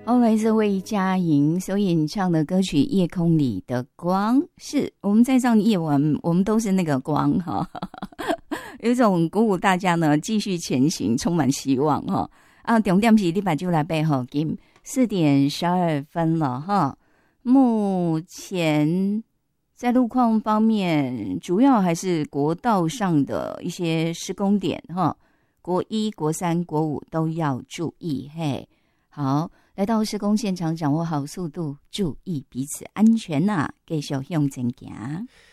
来自魏佳莹所演唱的歌曲《夜空里的光》，是我们在上夜晚，我们都是那个光哈，有一种鼓舞大家呢继续前行，充满希望哈。重点是礼拜九来背后，今4:12了哈。目前在路况方面，主要还是国道上的一些施工点哈，国1、国3、国5都要注意嘿。好。来到施工现场，掌握好速度，注意彼此安全呐，继续向前行。